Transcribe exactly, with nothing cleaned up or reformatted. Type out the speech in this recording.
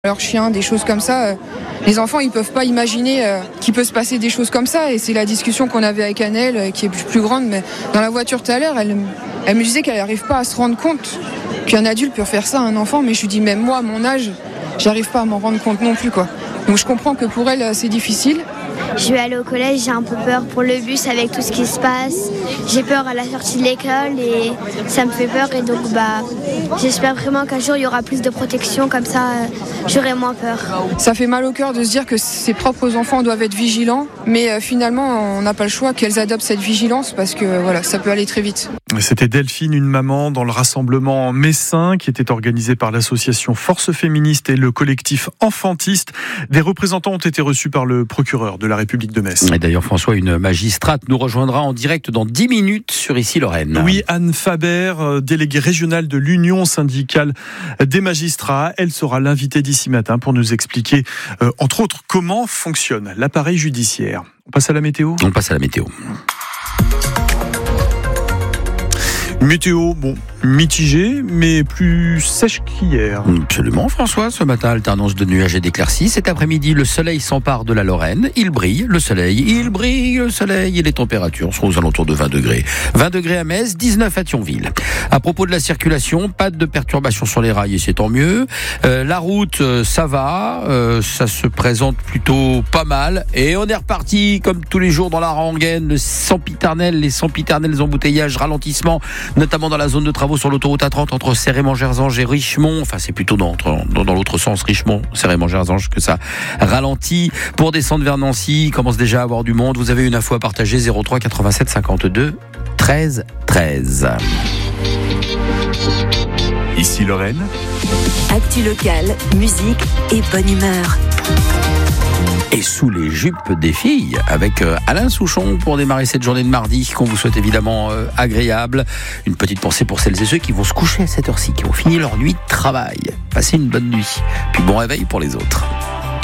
leurs chiens, des choses comme ça. Euh, les enfants, ils peuvent pas imaginer euh, qu'il peut se passer des choses comme ça. Et c'est la discussion qu'on avait avec Annelle, euh, qui est plus, plus grande. Mais dans la voiture tout à l'heure, elle, elle me disait qu'elle n'arrive pas à se rendre compte qu'un adulte peut faire ça à un enfant. Mais je lui dis, même moi, à mon âge, j'arrive pas à m'en rendre compte non plus, quoi. Donc je comprends que pour elle, c'est difficile. Je vais aller au collège, j'ai un peu peur pour le bus avec tout ce qui se passe. J'ai peur à la sortie de l'école et ça me fait peur. Et donc bah, j'espère vraiment qu'un jour il y aura plus de protection, comme ça euh, j'aurai moins peur. Ça fait mal au cœur de se dire que ses propres enfants doivent être vigilants, mais euh, finalement on n'a pas le choix qu'elles adoptent cette vigilance parce que voilà, ça peut aller très vite. C'était Delphine, une maman, dans le rassemblement messin qui était organisé par l'association Force Féministe et le collectif Enfantiste. Des représentants ont été reçus par le procureur de la République de Metz. Et d'ailleurs, François, une magistrate nous rejoindra en direct dans dix minutes sur Issy-Lorraine. Oui, Anne Faber, déléguée régionale de l'Union syndicale des magistrats. Elle sera l'invitée d'ici matin pour nous expliquer, euh, entre autres, comment fonctionne l'appareil judiciaire. On passe à la météo ? On passe à la météo. Météo, bon, mitigée, mais plus sèche qu'hier. Absolument, François. Ce matin, alternance de nuages et d'éclaircies. Cet après-midi, le soleil s'empare de la Lorraine. Il brille, le soleil. Il brille, le soleil. Et les températures sont aux alentours de vingt degrés. vingt degrés à Metz, dix-neuf à Thionville. À propos de la circulation, pas de perturbations sur les rails et c'est tant mieux. Euh, la route, ça va. Euh, ça se présente plutôt pas mal. Et on est reparti, comme tous les jours, dans la rengaine. Le sempiternel, les sempiternels embouteillages, ralentissement, notamment dans la zone de travaux sur l'autoroute A trente entre Cérémont-Gerzange et Richemont. Enfin, c'est plutôt dans, dans, dans l'autre sens, Richemont, Cérémont-Gerzange, que ça ralentit. Pour descendre vers Nancy, il commence déjà à avoir du monde. Vous avez une info à partager, zéro trois quatre-vingt-sept cinquante-deux treize treize. Issy-Lorraine. Actu locale, musique et bonne humeur. Et sous les jupes des filles, avec Alain Souchon pour démarrer cette journée de mardi, qu'on vous souhaite évidemment euh, agréable. Une petite pensée pour celles et ceux qui vont se coucher à cette heure-ci, qui vont finir leur nuit de travail. Passez une bonne nuit, puis bon réveil pour les autres.